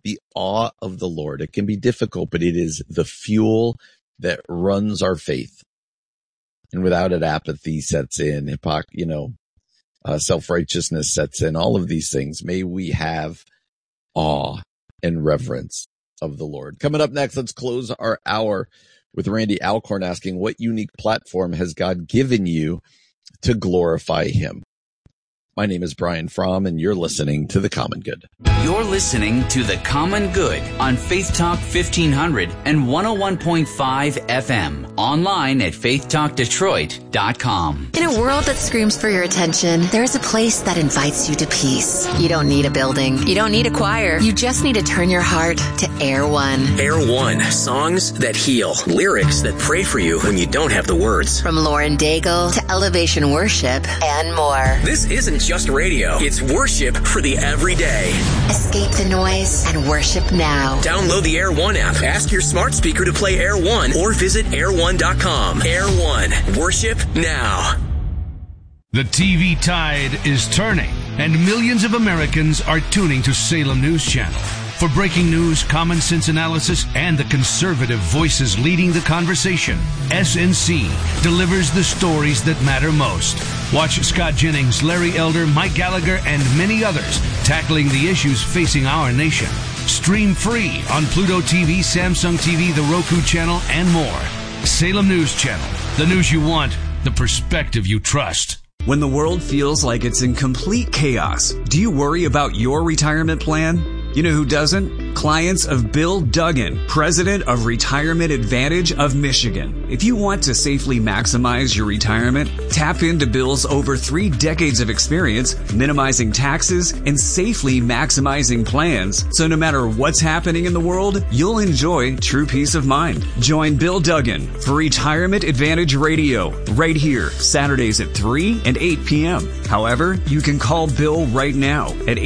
the awe of the Lord. It can be difficult, but it is the fuel that runs our faith. And without it, apathy sets in, self-righteousness sets in, all of these things. May we have awe and reverence of the Lord. Coming up next, let's close our hour with Randy Alcorn asking, what unique platform has God given you to glorify him? My name is Brian Fromm, and you're listening to The Common Good. You're listening to The Common Good on Faith Talk 1500 and 101.5 FM. Online at faithtalkdetroit.com. In a world that screams for your attention, there is a place that invites you to peace. You don't need a building. You don't need a choir. You just need to turn your heart to Air One. Air One. Songs that heal. Lyrics that pray for you when you don't have the words. From Lauren Daigle to Elevation Worship and more. This isn't just radio. It's worship for the everyday. Escape the noise and worship now. Download the Air One app. Ask your smart speaker to play Air One or visit air1.com. Air One. Worship now. The TV tide is turning, and millions of Americans are tuning to Salem News Channel. For breaking news, common sense analysis, and the conservative voices leading the conversation, SNC delivers the stories that matter most. Watch Scott Jennings, Larry Elder, Mike Gallagher, and many others tackling the issues facing our nation. Stream free on Pluto TV, Samsung TV, the Roku channel, and more. Salem News Channel. The news you want, the perspective you trust. When the world feels like it's in complete chaos, do you worry about your retirement plan? You know who doesn't? Clients of Bill Duggan, president of Retirement Advantage of Michigan. If you want to safely maximize your retirement, tap into Bill's over 3 decades of experience minimizing taxes and safely maximizing plans. So no matter what's happening in the world, you'll enjoy true peace of mind. Join Bill Duggan for Retirement Advantage Radio right here, Saturdays at 3 and 8 p.m. However, you can call Bill right now at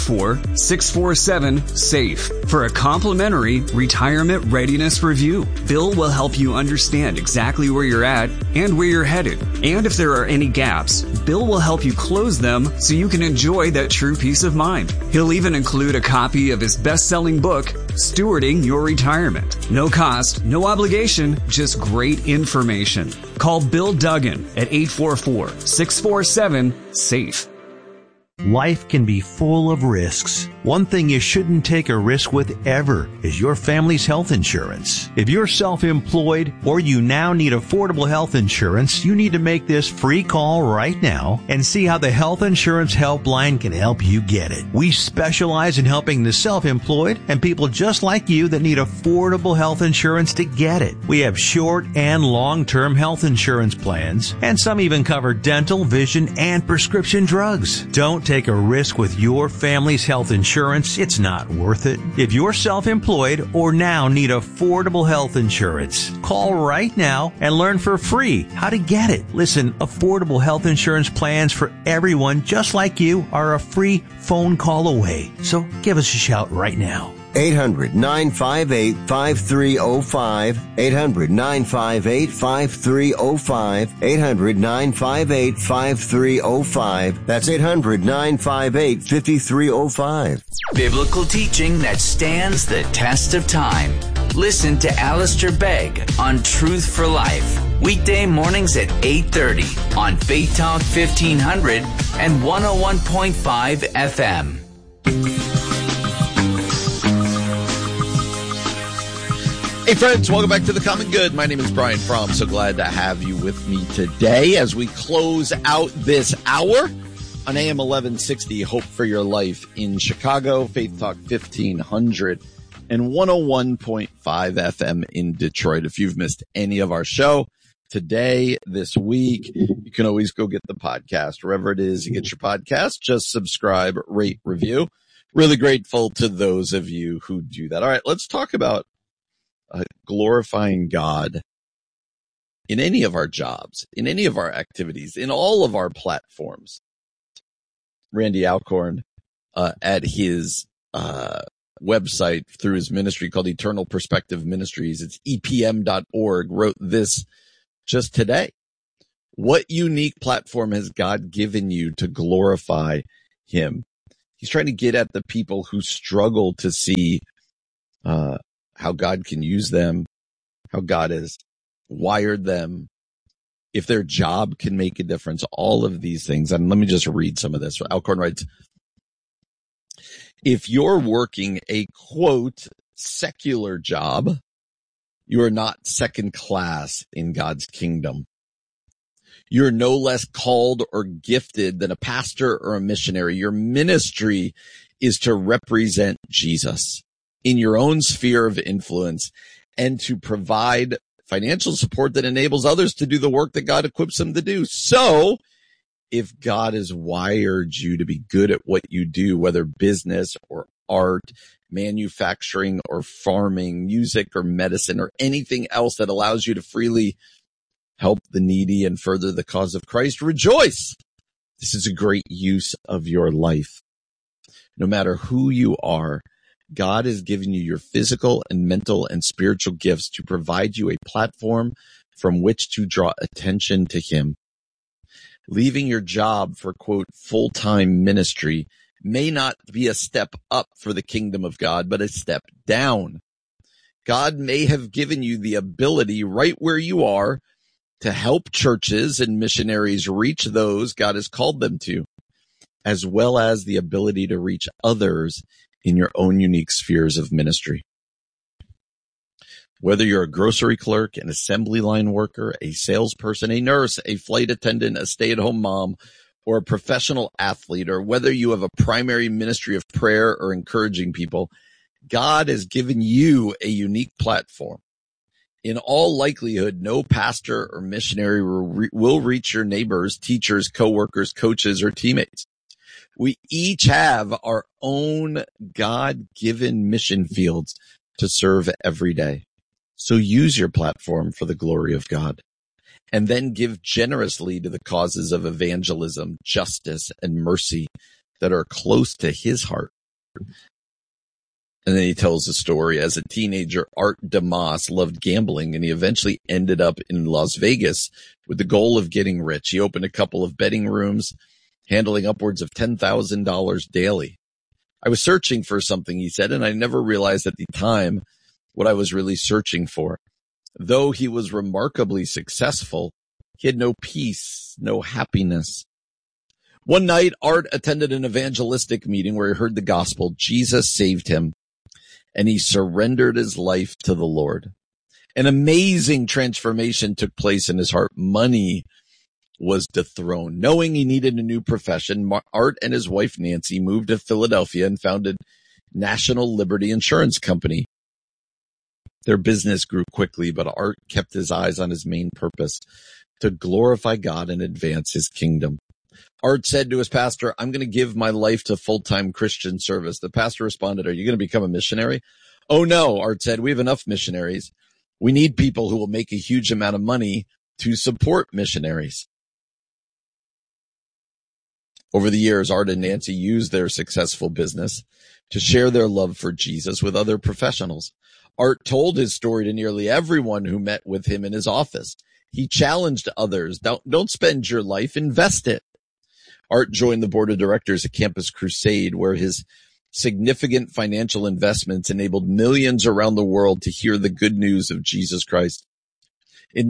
844-647-SAFE for a complimentary retirement readiness review. Bill will help you understand exactly where you're at and where you're headed. And if there are any gaps, Bill will help you close them so you can enjoy that true peace of mind. He'll even include a copy of his best-selling book, Stewarding Your Retirement. No cost, no obligation, just great information. Call Bill Duggan at 844-647-SAFE. Life can be full of risks. One thing you shouldn't take a risk with ever is your family's health insurance. If you're self-employed or you now need affordable health insurance, you need to make this free call right now and see how the Health Insurance Helpline can help you get it. We specialize in helping the self-employed and people just like you that need affordable health insurance to get it. We have short and long-term health insurance plans, and some even cover dental, vision, and prescription drugs. Don't take a risk with your family's health insurance. It's not worth it. If you're self-employed or now need affordable health insurance, call right now and learn for free how to get it. Listen, affordable health insurance plans for everyone just like you are a free phone call away. So give us a shout right now. 800-958-5305. 800-958-5305. 800-958-5305. That's 800-958-5305. Biblical teaching that stands the test of time. Listen to Alistair Begg on Truth for Life. Weekday mornings at 8:30 on Faith Talk 1500 and 101.5 FM. Hey friends, welcome back to The Common Good. My name is Brian Fromm. So glad to have you with me today as we close out this hour on AM 1160, Hope for Your Life in Chicago, Faith Talk 1500 and 101.5 FM in Detroit. If you've missed any of our show today, this week, you can always go get the podcast. Wherever it is you get your podcast, just subscribe, rate, review. Really grateful to those of you who do that. All right, let's talk about glorifying God in any of our jobs, in any of our activities, in all of our platforms. Randy Alcorn, at his website through his ministry called Eternal Perspective Ministries, it's epm.org, wrote this just today. What unique platform has God given you to glorify him? He's trying to get at the people who struggle to see how God can use them, how God has wired them, if their job can make a difference, all of these things. And let me just read some of this. Alcorn writes, if you're working a, quote, secular job, you are not second class in God's kingdom. You're no less called or gifted than a pastor or a missionary. Your ministry is to represent Jesus in your own sphere of influence and to provide financial support that enables others to do the work that God equips them to do. So if God has wired you to be good at what you do, whether business or art, manufacturing or farming, music or medicine or anything else that allows you to freely help the needy and further the cause of Christ, rejoice. This is a great use of your life. No matter who you are, God has given you your physical and mental and spiritual gifts to provide you a platform from which to draw attention to Him. Leaving your job for, quote, full-time ministry may not be a step up for the kingdom of God, but a step down. God may have given you the ability right where you are to help churches and missionaries reach those God has called them to, as well as the ability to reach others in your own unique spheres of ministry. Whether you're a grocery clerk, an assembly line worker, a salesperson, a nurse, a flight attendant, a stay-at-home mom, or a professional athlete, or whether you have a primary ministry of prayer or encouraging people, God has given you a unique platform. In all likelihood, no pastor or missionary will reach your neighbors, teachers, coworkers, coaches, or teammates. We each have our own God-given mission fields to serve every day. So use your platform for the glory of God, and then give generously to the causes of evangelism, justice, and mercy that are close to His heart. And then he tells a story. As a teenager, Art DeMoss loved gambling, and he eventually ended up in Las Vegas with the goal of getting rich. He opened a couple of betting rooms, handling upwards of $10,000 daily. I was searching for something, he said, and I never realized at the time what I was really searching for. Though he was remarkably successful, he had no peace, no happiness. One night, Art attended an evangelistic meeting where he heard the gospel. Jesus saved him, and he surrendered his life to the Lord. An amazing transformation took place in his heart. Money was dethroned. Knowing he needed a new profession, Art and his wife Nancy moved to Philadelphia and founded National Liberty Insurance Company. Their business grew quickly, but Art kept his eyes on his main purpose, to glorify God and advance His kingdom. Art said to his pastor, "I'm going to give my life to full-time Christian service." The pastor responded, "Are you going to become a missionary?" "Oh no," Art said, "we have enough missionaries. We need people who will make a huge amount of money to support missionaries." Over the years, Art and Nancy used their successful business to share their love for Jesus with other professionals. Art told his story to nearly everyone who met with him in his office. He challenged others. Don't spend your life, invest it. Art joined the board of directors at Campus Crusade, where his significant financial investments enabled millions around the world to hear the good news of Jesus Christ. In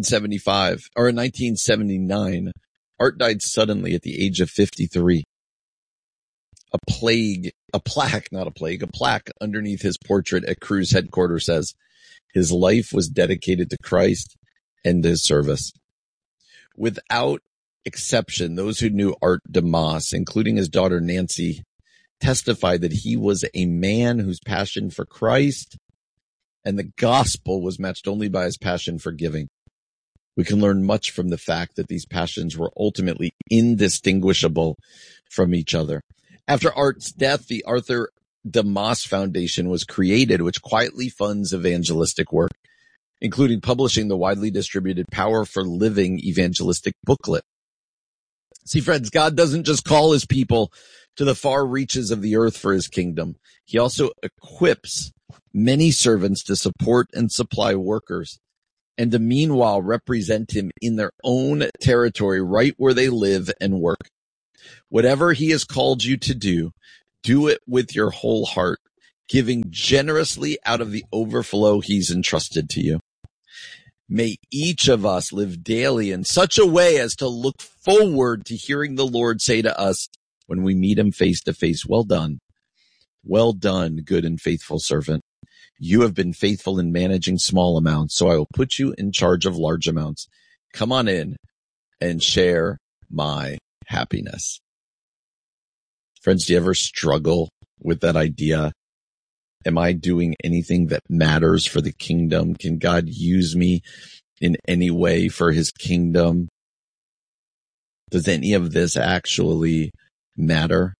1979, Art died suddenly at the age of 53. A plaque underneath his portrait at Cruise headquarters says, "His life was dedicated to Christ and His service." Without exception, those who knew Art DeMoss, including his daughter Nancy, testified that he was a man whose passion for Christ and the gospel was matched only by his passion for giving. We can learn much from the fact that these passions were ultimately indistinguishable from each other. After Art's death, the Arthur DeMoss Foundation was created, which quietly funds evangelistic work, including publishing the widely distributed Power for Living evangelistic booklet. See, friends, God doesn't just call His people to the far reaches of the earth for His kingdom. He also equips many servants to support and supply workers, and to meanwhile represent Him in their own territory right where they live and work. Whatever he has called you to do it with your whole heart, giving generously out of the overflow he's entrusted to you. May each of us live daily in such a way as to look forward to hearing the Lord say to us when we meet him face to face, well done, good and faithful servant. You have been faithful in managing small amounts, so I will put you in charge of large amounts. Come on in and share my happiness. Friends, do you ever struggle with that idea? Am I doing anything that matters for the kingdom? Can God use me in any way for his kingdom? Does any of this actually matter?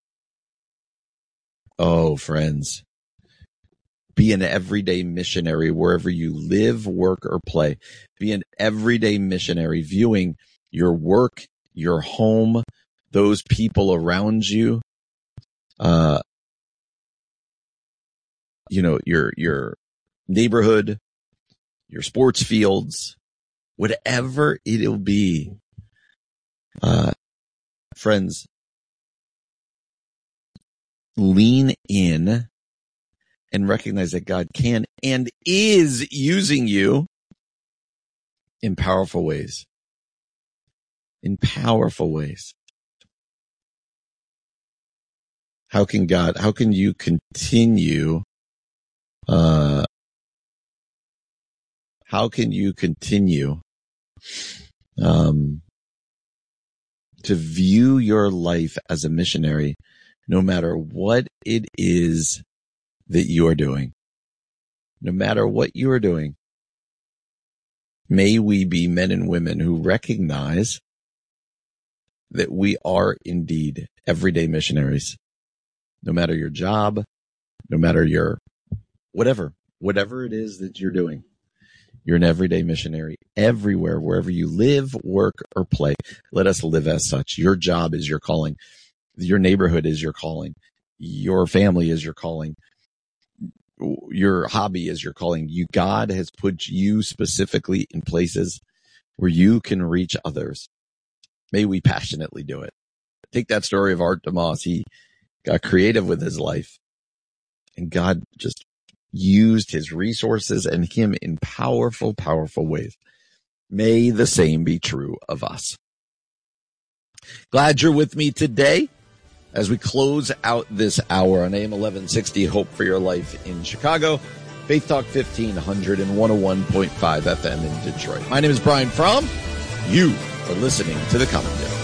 Oh, friends, be an everyday missionary wherever you live, work, or play. Be an everyday missionary, viewing your work, your home, those people around you, your neighborhood, your sports fields, whatever it'll be. Friends, lean in and recognize that God can and is using you in powerful ways. In powerful ways. How can you continue to view your life as a missionary, no matter what it is that you are doing? No matter what you are doing, may we be men and women who recognize that we are indeed everyday missionaries. No matter your job, no matter your whatever it is that you're doing, you're an everyday missionary everywhere, wherever you live, work, or play. Let us live as such. Your job is your calling. Your neighborhood is your calling. Your family is your calling. Your hobby is your calling. God has put you specifically in places where you can reach others. May we passionately do it. Take that story of Art DeMoss. He got creative with his life, and God just used his resources and him in powerful, powerful ways. May the same be true of us. Glad you're with me today as we close out this hour on AM 1160, Hope for Your Life in Chicago, Faith Talk 1500 and 101.5 FM in Detroit. My name is Brian Fromm. You are listening to The Common Good.